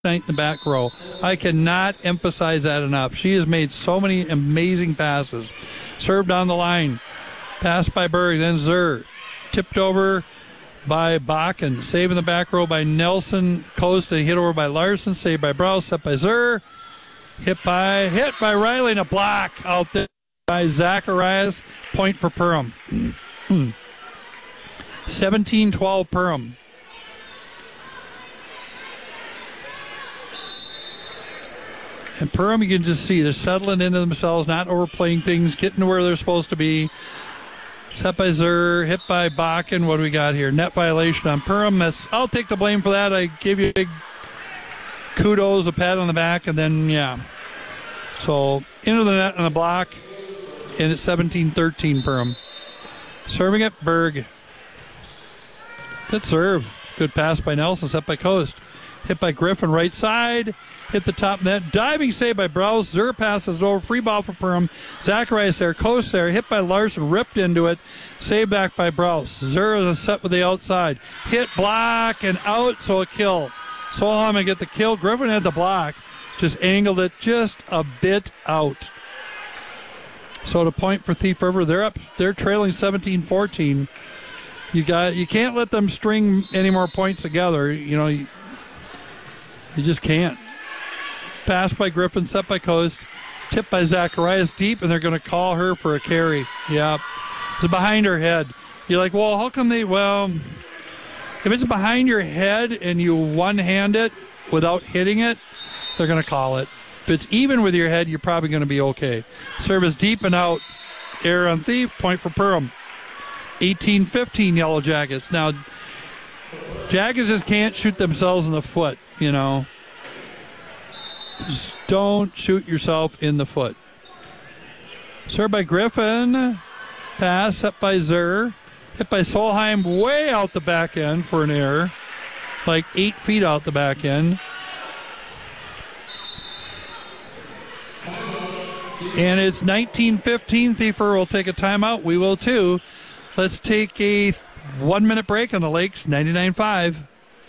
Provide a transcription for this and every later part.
night in the back row. I cannot emphasize that enough. She has made so many amazing passes. Served on the line. Passed by Berg, then Zur. Tipped over by Bakken. Save in the back row by Nelson. Coast hit over by Larson. Saved by Browse. Set by Zur. Hit by Riley, and a block out there by Zacharias. Point for Perham. 17-12 Perham. And Perham, you can just see they're settling into themselves, not overplaying things, getting to where they're supposed to be. Set by Zur, hit by Bakken. What do we got here? Net violation on Perham. I'll take the blame for that. I gave you a big kudos, a pat on the back, and then, yeah. So, into the net on the block, and it's 17-13 Perham. Serving it, Berg. Good serve. Good pass by Nelson, set by Coast. Hit by Griffin, right side. Hit the top net. Diving save by Browse. Zur passes it over. Free ball for Perham. Zacharias there. Coast there. Hit by Larson. Ripped into it. Save back by Browse. Zur is set with the outside. Hit, block, and out. So a kill. Solheim get the kill. Griffin had the block. Just angled it just a bit out. So the point for Thief River. They're trailing 17-14. You can't let them string any more points together. You just can't. Pass by Griffin, set by Coast, tipped by Zacharias deep, and they're going to call her for a carry. Yeah. It's behind her head. You're like, well, how come if it's behind your head and you one-hand it without hitting it, they're going to call it. If it's even with your head, you're probably going to be okay. Service deep and out. Error on Thief, point for Perham. 18-15 Yellow Jackets. Now, Jackets just can't shoot themselves in the foot, Just don't shoot yourself in the foot. Served by Griffin. Pass set by Zur. Hit by Solheim way out the back end for an error. Like 8 feet out the back end. And it's 19-15. Thiefer will take a timeout. We will too. Let's take a 1-minute break on the Lakes 99.5.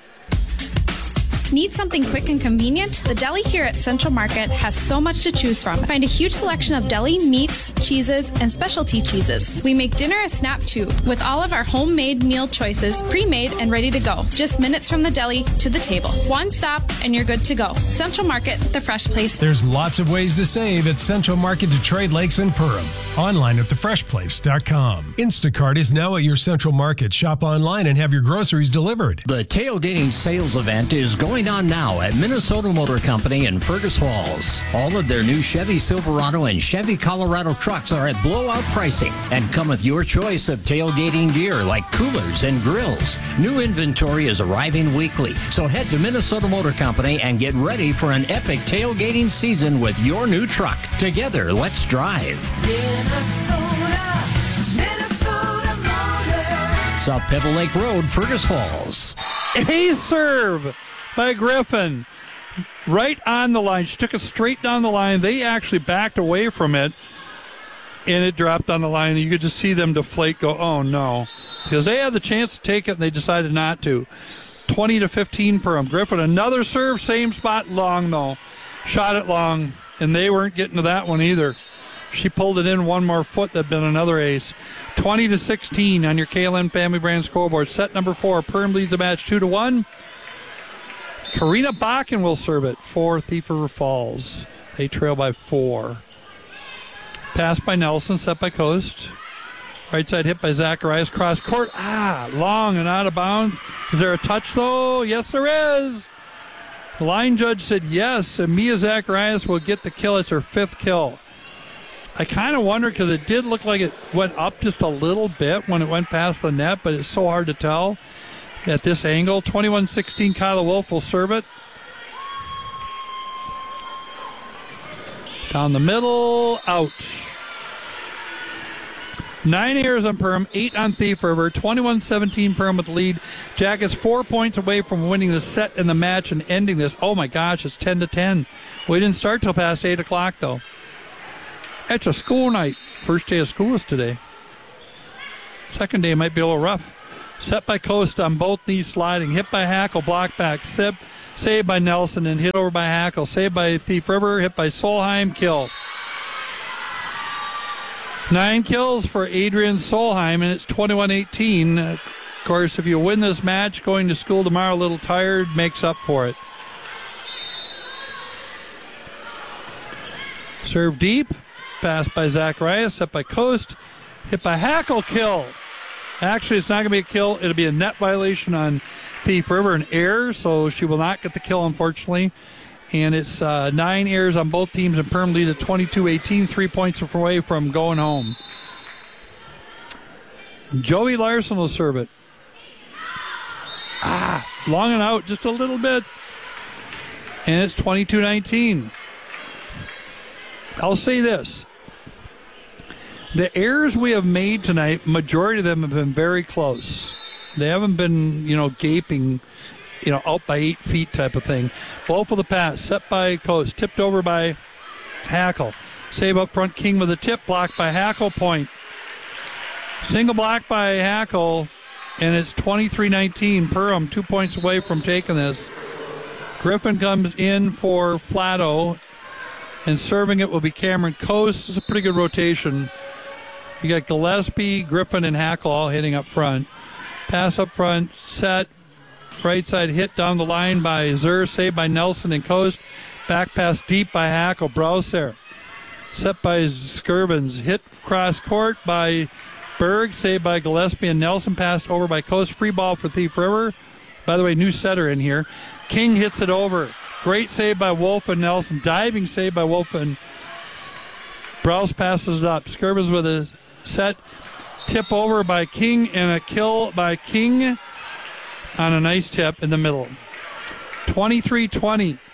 Need something quick and convenient? The deli here at Central Market has so much to choose from. Find a huge selection of deli meats, cheeses, and specialty cheeses. We make dinner a snap too, with all of our homemade meal choices pre-made and ready to go. Just minutes from the deli to the table. One stop and you're good to go. Central Market, the fresh place. There's lots of ways to save at Central Market Detroit Lakes and Perham. Online at thefreshplace.com. Instacart is now at your Central Market. Shop online and have your groceries delivered. The tailgating sales event is going on now at Minnesota Motor Company in Fergus Falls. All of their new Chevy Silverado and Chevy Colorado trucks are at blowout pricing and come with your choice of tailgating gear like coolers and grills. New inventory is arriving weekly, so head to Minnesota Motor Company and get ready for an epic tailgating season with your new truck. Together, let's drive. Minnesota Motor. South Pebble Lake Road, Fergus Falls. A serve by Griffin. Right on the line. She took it straight down the line. They actually backed away from it, and it dropped on the line. You could just see them deflate, go, oh, no. Because they had the chance to take it, and they decided not to. 20-15 Perham. Griffin, another serve, same spot, long, though. Shot it long, and they weren't getting to that one either. She pulled it in one more foot. That'd been another ace. 20-16 on your KLN Family Brand scoreboard. Set number 4. Perham leads the match 2-1. Karina Bakken will serve it for Thief River Falls. They trail by 4. Pass by Nelson, set by Coast. Right side hit by Zacharias. Cross court. Long and out of bounds. Is there a touch, though? Yes, there is. The line judge said yes, and Mia Zacharias will get the kill. It's her 5th kill. I kind of wonder because it did look like it went up just a little bit when it went past the net, but it's so hard to tell at this angle. 21-16, Kyla Wolf will serve it. Down the middle, out. 9 errors on Perham, 8 on Thief River. 21-17 Perham with the lead. Jackets 4 points away from winning the set in the match and ending this. Oh my gosh, it's 10-10. We didn't start till past 8 o'clock though. It's a school night. First day of school is today. Second day might be a little rough. Set by Coast on both knees sliding. Hit by Hackle, block back. Set Saved by Nelson and hit over by Hackle. Saved by Thief River. Hit by Solheim. Kill. 9 kills for Adrian Solheim, and it's 21-18. Of course, if you win this match, going to school tomorrow a little tired makes up for it. Serve deep. Pass by Zacharias. Set by Coast. Hit by Hackle. Kill. Actually, it's not going to be a kill. It'll be a net violation on Thief River, an error, so she will not get the kill, unfortunately. And it's 9 errors on both teams, and Perham leads at 22-18, 3 points away from going home. Joey Larson will serve it. Long and out just a little bit. And it's 22-19. I'll say this. The errors we have made tonight, majority of them have been very close. They haven't been, gaping, out by 8 feet type of thing. Ball for the pass, set by Coast, tipped over by Hackle. Save up front, King with a tip, blocked by Hackle, point. Single block by Hackle, and it's 23-19. Perham 2 points away from taking this. Griffin comes in for Flatto, and serving it will be Cameron Coast. It's a pretty good rotation. You got Gillespie, Griffin, and Hackle all hitting up front. Pass up front, set. Right side hit down the line by Zur, saved by Nelson and Coast. Back pass deep by Hackle. Browse there. Set by Skirvins. Hit cross court by Berg, saved by Gillespie and Nelson. Passed over by Coast. Free ball for Thief River. By the way, new setter in here. King hits it over. Great save by Wolf and Nelson. Diving save by Wolf and Browse passes it up. Skirvins with a set. Tip over by King and a kill by King on a nice tip in the middle. 23-20.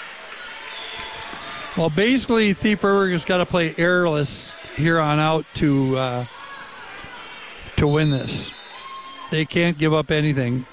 Well, basically, Thief River has got to play errorless here on out to win this. They can't give up anything.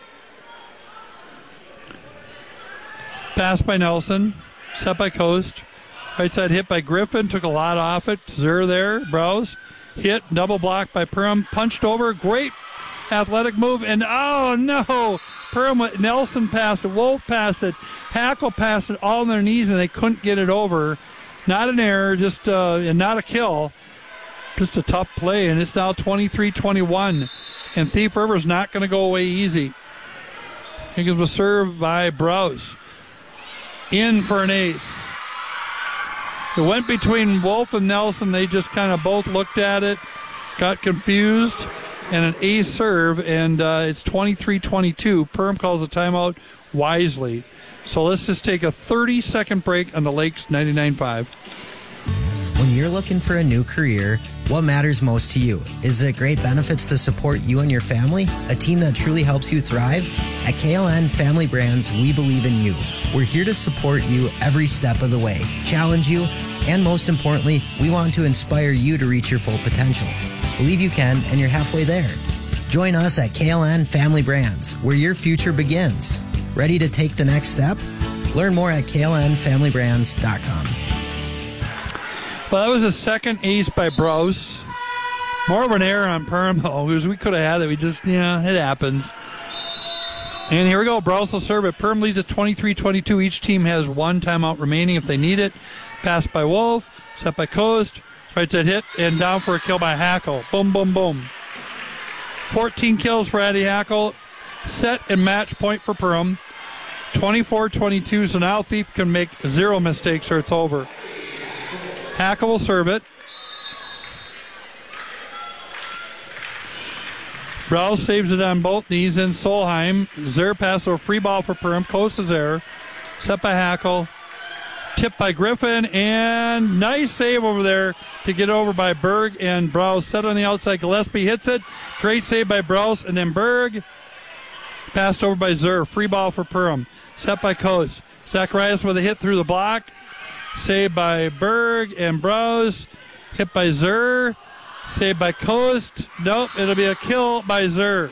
Pass by Nelson. Set by Coast. Right side hit by Griffin. Took a lot off it. Zur there. Browse. Hit. Double block by Perham. Punched over. Great athletic move. And oh no! Perham, Nelson passed it. Wolf passed it. Hackle passed it all on their knees, and they couldn't get it over. Not an error, just and not a kill. Just a tough play, and it's now 23-21. And Thief River's not going to go away easy. I think it was served by Browse. In for an ace. It went between Wolf and Nelson. They just kind of both looked at it, got confused, and an ace serve, and it's 23-22. Perham calls a timeout wisely. So let's just take a 30-second break on the Lakes 99.5. When you're looking for a new career, what matters most to you? Is it great benefits to support you and your family? A team that truly helps you thrive? At KLN Family Brands, we believe in you. We're here to support you every step of the way, challenge you, and most importantly, we want to inspire you to reach your full potential. Believe you can, and you're halfway there. Join us at KLN Family Brands, where your future begins. Ready to take the next step? Learn more at klnfamilybrands.com. Well, that was a second ace by Browse. More of an error on Perham, though, because we could have had it. We just, it happens. And here we go. Browse will serve it. Perham leads at 23-22. Each team has one timeout remaining if they need it. Pass by Wolf. Set by Coast. Right side hit. And down for a kill by Hackle. Boom, boom, boom. 14 kills for Addie Hackle. Set and match point for Perham. 24-22. So now Thief can make 0 mistakes or it's over. Hackle will serve it. Browse saves it on both knees in Solheim. Zer pass over free ball for Perham. Coast is there. Set by Hackle. Tipped by Griffin. And nice save over there to get over by Berg and Browse. Set on the outside. Gillespie hits it. Great save by Browse. And then Berg passed over by Zer. Free ball for Perham. Set by Coast. Zacharias with a hit through the block. Saved by Berg and Browse. Hit by Zer. Saved by Coast. Nope, it'll be a kill by Zer.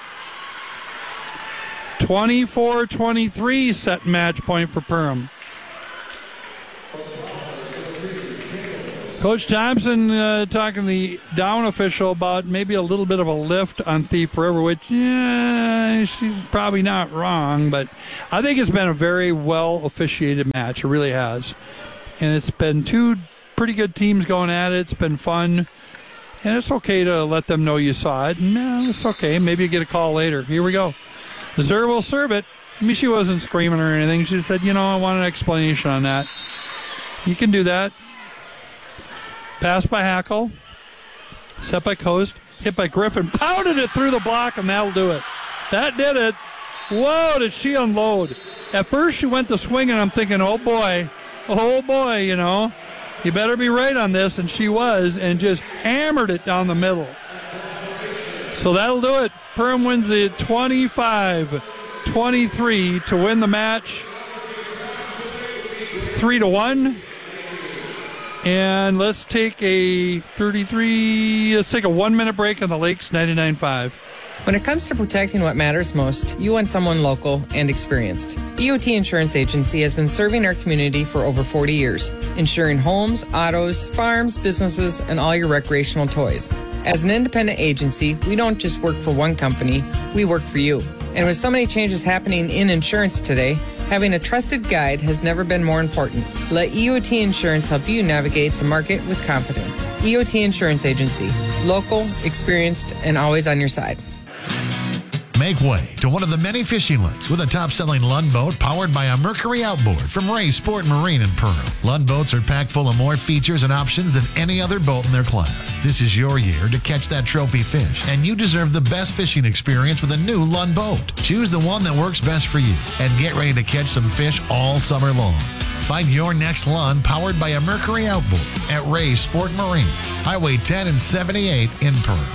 24-23 set match point for Perham. Coach Thompson talking to the down official about maybe a little bit of a lift on Thief River, which she's probably not wrong, but I think it's been a very well officiated match. It really has. And it's been two pretty good teams going at it. It's been fun. And it's okay to let them know you saw it. No, it's okay. Maybe you get a call later. Here we go. Zer will serve it. I mean, she wasn't screaming or anything. She said, I want an explanation on that. You can do that. Pass by Hackle. Set by Coast. Hit by Griffin. Pounded it through the block, and that'll do it. That did it. Whoa, did she unload. At first, she went to swing, and I'm thinking, oh, boy, you better be right on this, and she was, and just hammered it down the middle. So that'll do it. Perham wins it 25-23 to win the match. 3-1. And let's take a 1-minute break on the Lakes 99.5. When it comes to protecting what matters most, you want someone local and experienced. EOT Insurance Agency has been serving our community for over 40 years, insuring homes, autos, farms, businesses, and all your recreational toys. As an independent agency, we don't just work for one company, we work for you. And with so many changes happening in insurance today, having a trusted guide has never been more important. Let EOT Insurance help you navigate the market with confidence. EOT Insurance Agency. Local, experienced, and always on your side. Make way to one of the many fishing lakes with a top-selling Lund boat powered by a Mercury outboard from Ray Sport Marine in Perham. Lund boats are packed full of more features and options than any other boat in their class. This is your year to catch that trophy fish, and you deserve the best fishing experience with a new Lund boat. Choose the one that works best for you, and get ready to catch some fish all summer long. Find your next Lund powered by a Mercury outboard at Ray Sport Marine, Highway 10 and 78 in Perham.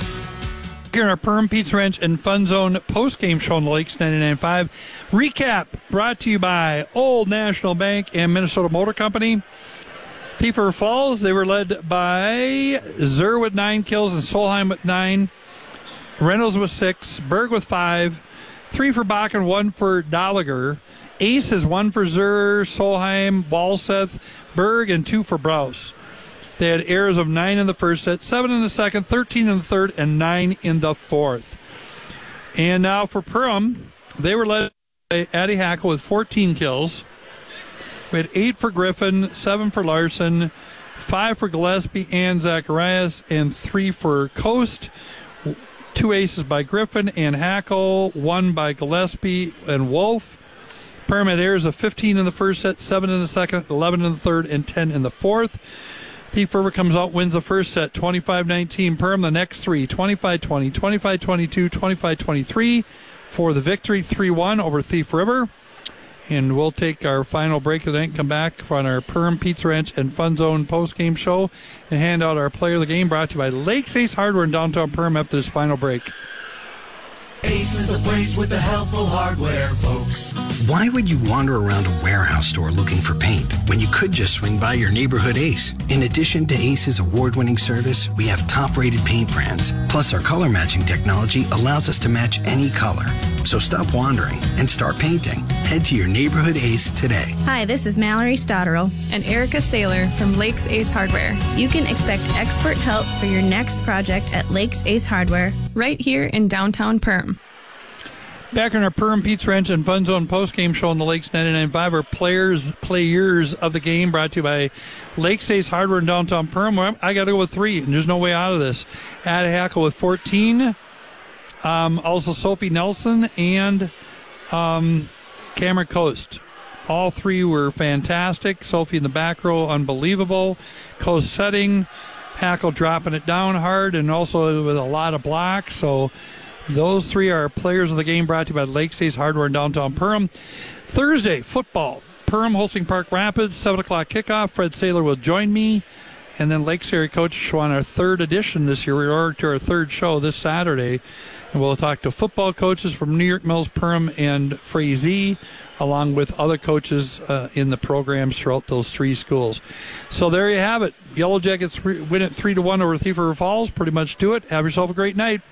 Here in our Perham Pizza Ranch and Fun Zone post-game show on the Lakes 99.5. Recap brought to you by Old National Bank and Minnesota Motor Company. Thief River Falls, they were led by Zer with 9 kills and Solheim with 9. Reynolds with 6. Berg with 5. 3 for Bach and 1 for Dolliger. Ace is 1 for Zer, Solheim, Walseth, Berg, and 2 for Browse. They had errors of 9 in the first set, 7 in the second, 13 in the third, and 9 in the fourth. And now for Perham, they were led by Addie Hackle with 14 kills. We had 8 for Griffin, 7 for Larson, 5 for Gillespie and Zacharias, and 3 for Coast. 2 aces by Griffin and Hackle, 1 by Gillespie and Wolf. Perham had errors of 15 in the first set, 7 in the second, 11 in the third, and 10 in the fourth. Thief River comes out, wins the first set, 25-19. Perham the next 3, 25-20, 25-22, 25-23 for the victory, 3-1 over Thief River. And we'll take our final break of the night and come back on our Perham Pizza Ranch and Fun Zone post-game show and hand out our player of the game brought to you by Lakes Ace Hardware in downtown Perham after this final break. Ace is the place with the helpful hardware, folks. Why would you wander around a warehouse store looking for paint when you could just swing by your neighborhood Ace? In addition to Ace's award-winning service, we have top-rated paint brands. Plus, our color matching technology allows us to match any color. So stop wandering and start painting. Head to your neighborhood Ace today. Hi, this is Mallory Stotterill and Erica Saylor from Lakes Ace Hardware. You can expect expert help for your next project at Lakes Ace Hardware, right here in downtown Perham. Back in our Perham Pizza Ranch and Fun Zone post-game show on the Lakes 99.5, our players of the game brought to you by Lakes Ace Hardware in downtown Perham. I got to go with 3, and there's no way out of this. Addie Hackle with 14. Also Sophie Nelson and Cameron Coast. All 3 were fantastic. Sophie in the back row, unbelievable. Coast setting. Hackle dropping it down hard and also with a lot of blocks. So those 3 are players of the game brought to you by Lakes Ace Hardware in downtown Perham. Thursday, football. Perham hosting Park Rapids, 7 o'clock kickoff. Fred Saylor will join me. And then Lakes Area Coaches Show on our 3rd edition this year. We're to our 3rd show this Saturday. And we'll talk to football coaches from New York Mills, Perham, and Frazee, along with other coaches in the programs throughout those 3 schools. So there you have it. Yellow Jackets win it 3-1 over Thief River Falls. Pretty much do it. Have yourself a great night.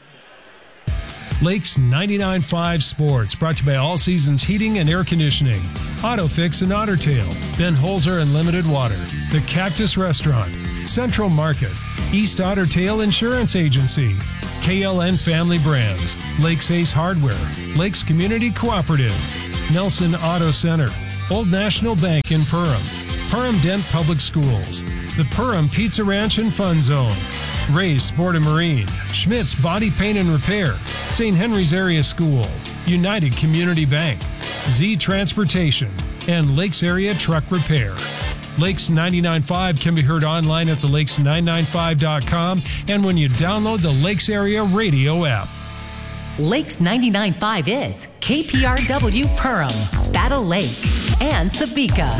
Lakes 99.5 Sports, brought to you by All Seasons Heating and Air Conditioning, Auto Fix and Otter Tail, Ben Holzer Unlimited Water, The Cactus Restaurant, Central Market, East Otter Tail Insurance Agency, KLN Family Brands, Lakes Ace Hardware, Lakes Community Cooperative, Nelson Auto Center, Old National Bank in Perham, Perham Dent Public Schools, the Perham Pizza Ranch and Fun Zone, Ray's Sport and Marine, Schmidt's Body Paint and Repair, St. Henry's Area School, United Community Bank, Z Transportation, and Lakes Area Truck Repair. Lakes 99.5 can be heard online at thelakes995.com and when you download the Lakes Area radio app. Lakes 99.5 is KPRW Perham, Battle Lake, and Sabika.